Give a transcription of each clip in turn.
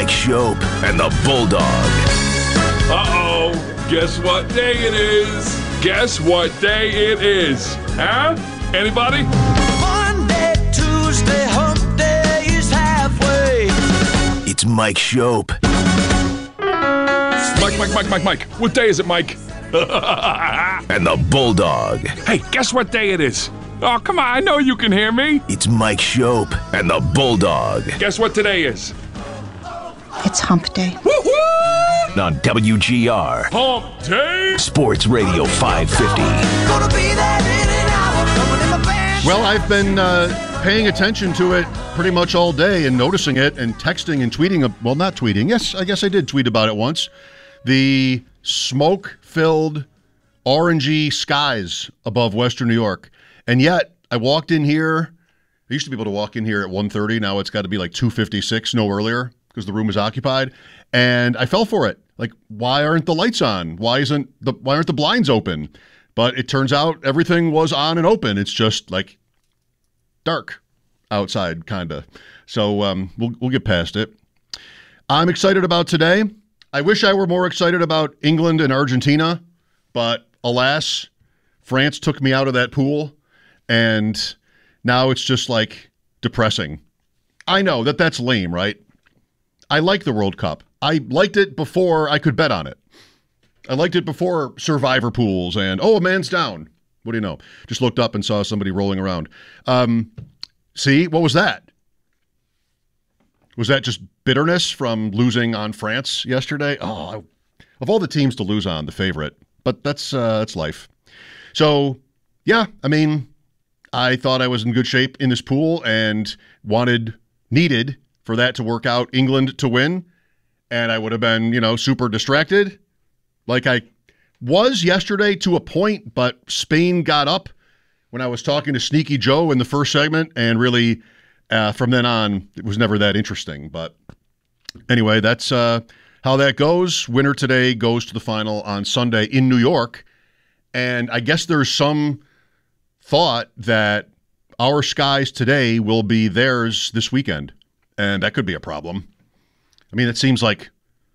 Mike Shope and the Bulldog. Uh-oh. Guess what day it is? Guess what day it is? Huh? Anybody? Monday, Tuesday, hump day is halfway. It's Mike Shope. Mike. What day is it, Mike? And the Bulldog. Hey, guess what day it is? Oh, come on. I know you can hear me. It's Mike Shope and the Bulldog. Guess what today is? It's hump day. Woo-hoo! On WGR. Hump day. Sports Radio 550. Gonna be there in an hour, coming in my pants. Well, I've been paying attention to it pretty much all day and noticing it and texting and tweeting. Well, not tweeting. Yes, I guess I did tweet about it once. The smoke-filled orangey skies above Western New York. And yet, I walked in here. I used to be able to walk in here at 1:30. Now it's got to be like 2:56, no earlier, because the room is occupied. And I fell for it. Like, why aren't the lights on? Why aren't the blinds open? But it turns out everything was on and open. It's just like dark outside, kind of. So we'll get past it. I'm excited about today. I wish I were more excited about England and Argentina, but alas, France took me out of that pool, and now it's just like depressing. I know that's lame, right? I like the World Cup. I liked it before I could bet on it. I liked it before survivor pools and, a man's down. What do you know? Just looked up and saw somebody rolling around. See, what was that? Was that just bitterness from losing on France yesterday? Oh, of all the teams to lose on, the favorite. But that's life. So, yeah, I mean, I thought I was in good shape in this pool and needed for that to work out, England to win. And I would have been, super distracted like I was yesterday to a point, but Spain got up when I was talking to Sneaky Joe in the first segment, and really from then on, it was never that interesting. But anyway, that's how that goes. Winner today goes to the final on Sunday in New York. And I guess there's some thought that our skies today will be theirs this weekend. And that could be a problem. I mean, it seems like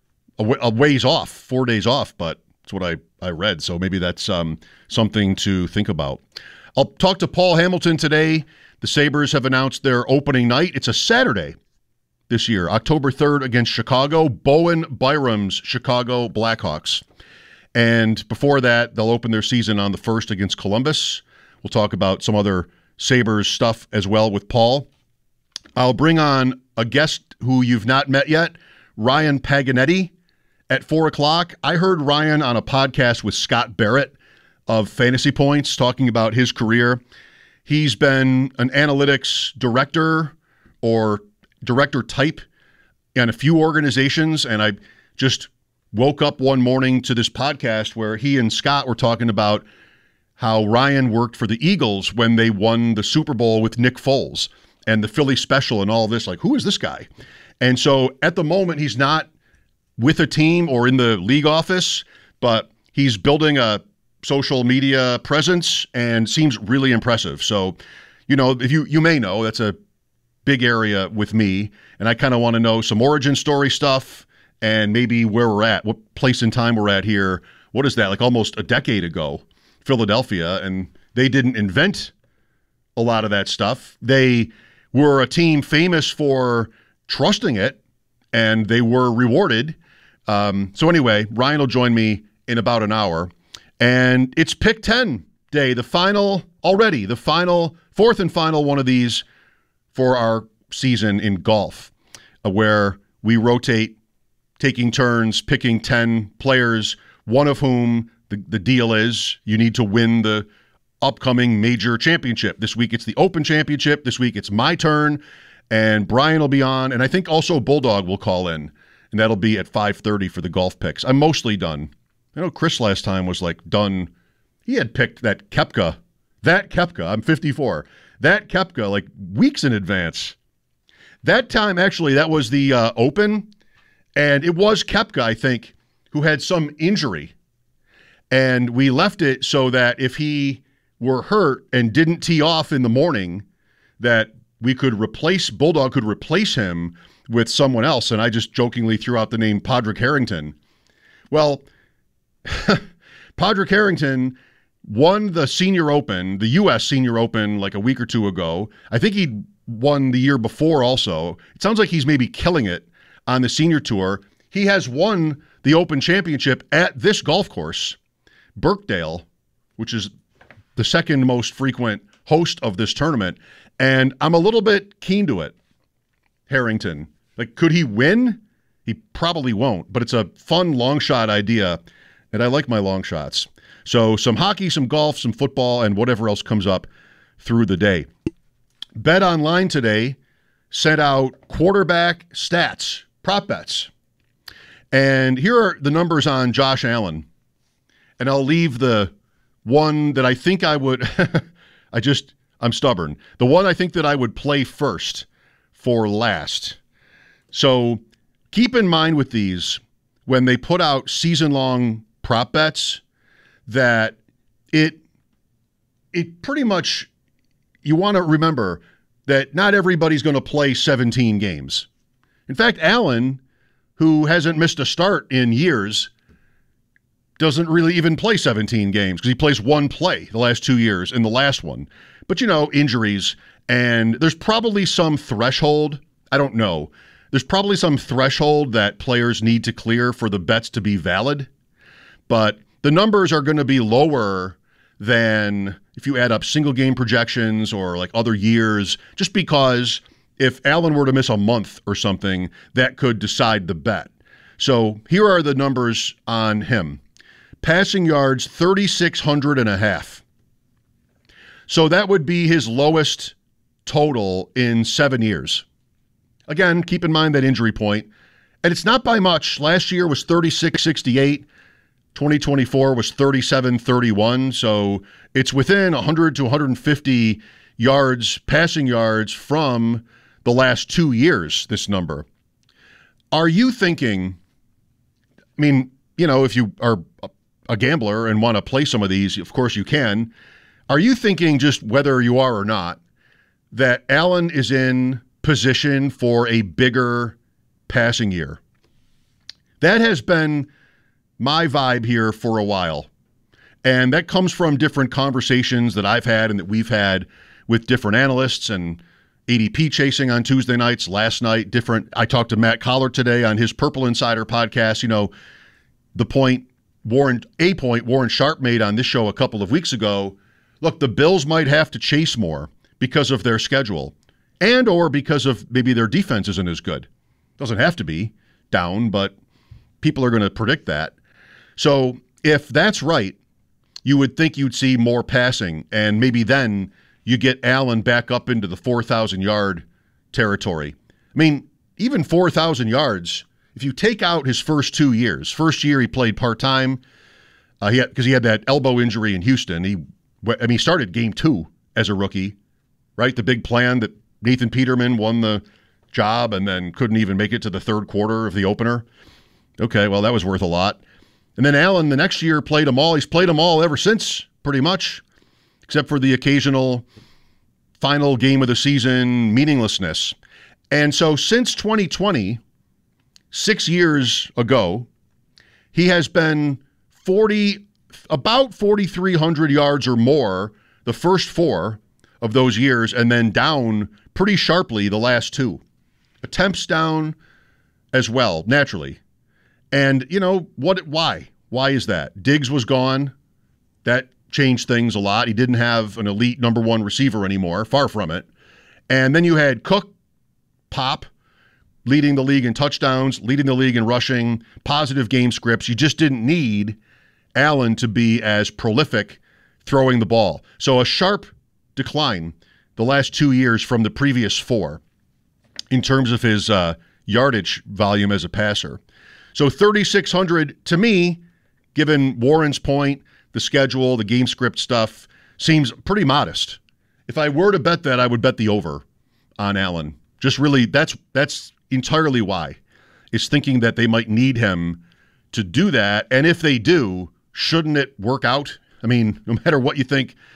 a ways off, 4 days off, but it's what I read. So maybe that's something to think about. I'll talk to Paul Hamilton today. The Sabres have announced their opening night. It's a Saturday this year, October 3rd against Chicago, Bowen Byram's Chicago Blackhawks. And before that, they'll open their season on the 1st against Columbus. We'll talk about some other Sabres stuff as well with Paul. I'll bring on a guest who you've not met yet, Ryan Paganetti, at 4 o'clock. I heard Ryan on a podcast with Scott Barrett of Fantasy Points talking about his career. He's been an analytics director or director type in a few organizations, and I just woke up one morning to this podcast where he and Scott were talking about how Ryan worked for the Eagles when they won the Super Bowl with Nick Foles and the Philly special and all this. Like, who is this guy? And so at the moment, he's not with a team or in the league office, but he's building a social media presence and seems really impressive. So, if you may know, that's a big area with me, and I kind of want to know some origin story stuff and maybe where we're at, what place in time we're at here. What is that, like almost a decade ago, Philadelphia, and they didn't invent a lot of that stuff. They were a team famous for trusting it, and they were rewarded. So anyway, Ryan will join me in about an hour. And it's Pick 10 day, the final, fourth and final one of these for our season in golf, where we rotate, taking turns, picking 10 players, one of whom the deal is you need to win the upcoming major championship. This week it's the Open Championship. This week it's my turn, and Brian will be on, and I think also Bulldog will call in, and that'll be at 5:30 for the golf picks. I'm mostly done. I know Chris last time was like done. He had picked that Koepka. I'm 54. That Koepka like weeks in advance. That time, actually, that was the Open, and it was Koepka, I think, who had some injury. And we left it so that if he were hurt and didn't tee off in the morning, that Bulldog could replace him with someone else, and I just jokingly threw out the name Padraig Harrington. Well, Padraig Harrington won the Senior Open, the U.S. Senior Open, like a week or two ago. I think he won the year before also. It sounds like he's maybe killing it on the Senior Tour. He has won the Open Championship at this golf course, Birkdale, which is the second most frequent host of this tournament. And I'm a little bit keen to it, Harrington. Like, could he win? He probably won't, but it's a fun long shot idea, and I like my long shots. So some hockey, some golf, some football, and whatever else comes up through the day. Bet Online today sent out quarterback stats, prop bets. And here are the numbers on Josh Allen. And I'll leave the one that I think I would, I'm stubborn. The one I think that I would play first for last. So keep in mind with these, when they put out season-long prop bets, that it pretty much, you want to remember that not everybody's going to play 17 games. In fact, Allen, who hasn't missed a start in years, doesn't really even play 17 games because he plays one play the last 2 years in the last one. But, injuries, and there's probably some threshold. I don't know. There's probably some threshold that players need to clear for the bets to be valid. But the numbers are going to be lower than if you add up single game projections or like other years, just because if Allen were to miss a month or something, that could decide the bet. So here are the numbers on him. Passing yards, 3,600.5. So that would be his lowest total in 7 years. Again, keep in mind that injury point. And it's not by much. Last year was 36.68. 2024 was 37.31. So it's within 100 to 150 yards, passing yards from the last 2 years, this number. Are you thinking, if you are a gambler and want to play some of these, of course you can. Are you thinking, just whether you are or not, that Allen is in position for a bigger passing year? That has been my vibe here for a while. And that comes from different conversations that I've had and that we've had with different analysts and ADP chasing on Tuesday nights, last night, I talked to Matt Collard today on his Purple Insider podcast. The point Warren Sharp made on this show a couple of weeks ago, look, the Bills might have to chase more because of their schedule and or because of maybe their defense isn't as good. Doesn't have to be down, but people are going to predict that. So if that's right, you would think you'd see more passing, and maybe then you get Allen back up into the 4,000-yard territory. Even 4,000 yards, if you take out his first 2 years, first year he played part-time, because he had that elbow injury in Houston. He started game 2 as a rookie, right? The big plan that Nathan Peterman won the job and then couldn't even make it to the third quarter of the opener. Okay, well, that was worth a lot. And then Allen the next year played them all. He's played them all ever since, pretty much, except for the occasional final game of the season meaninglessness. And so since 2020, 6 years ago, he has been about 4,300 yards or more the first 4 of those years, and then down pretty sharply the last 2. Attempts down as well, naturally. And, why? Why is that? Diggs was gone. That changed things a lot. He didn't have an elite number 1 receiver anymore, far from it. And then you had Cook pop, leading the league in touchdowns, leading the league in rushing, positive game scripts. You just didn't need Allen to be as prolific throwing the ball. So a sharp decline the last 2 years from the previous 4 in terms of his yardage volume as a passer. So 3,600 to me, given Warren's point, the schedule, the game script stuff, seems pretty modest. If I were to bet that, I would bet the over on Allen. Just really, that's entirely why. It's thinking that they might need him to do that. And if they do, shouldn't it work out? No matter what you think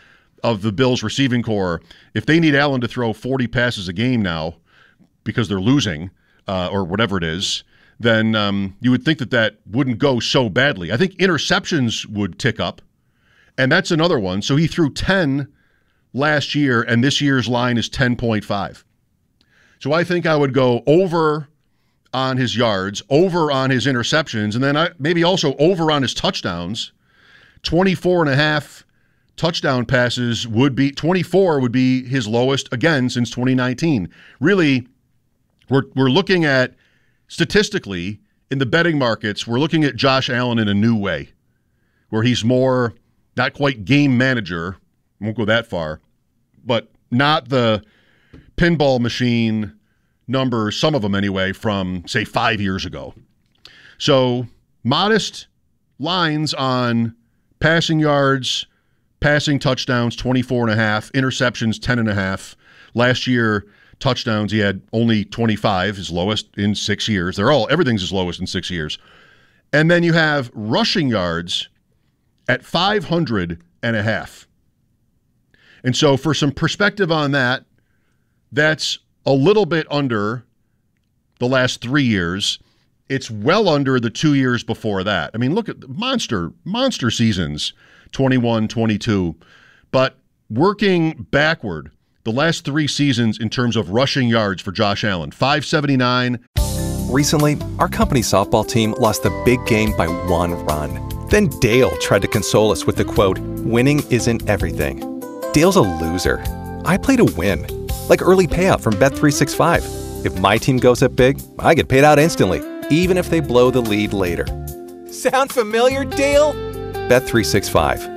of the Bills receiving core, if they need Allen to throw 40 passes a game now because they're losing or whatever it is, then you would think that wouldn't go so badly. I think interceptions would tick up, and that's another one. So he threw 10 last year, and this year's line is 10.5. So I think I would go over on his yards, over on his interceptions, and then maybe also over on his touchdowns. 24.5 touchdown passes would be 24 would be his lowest again since 2019. Really, we're looking at statistically in the betting markets, we're looking at Josh Allen in a new way, where he's more not quite game manager. Won't go that far, but not the pinball machine numbers, some of them anyway, from say 5 years ago. So modest lines on passing yards, passing touchdowns, 24.5, interceptions, 10.5. Last year, touchdowns, he had only 25, his lowest in 6 years. Everything's his lowest in 6 years. And then you have rushing yards at 500.5. And so for some perspective on that, that's a little bit under the last 3 years. It's well under the 2 years before that. I mean, look at the monster seasons, 21, 22. But working backward, the last 3 seasons in terms of rushing yards for Josh Allen, 579. Recently, our company softball team lost the big game by 1 run. Then Dale tried to console us with the quote, "Winning isn't everything." Dale's a loser. I play to win. Like early payout from Bet365. If my team goes up big, I get paid out instantly, even if they blow the lead later. Sound familiar, Dale? Bet365.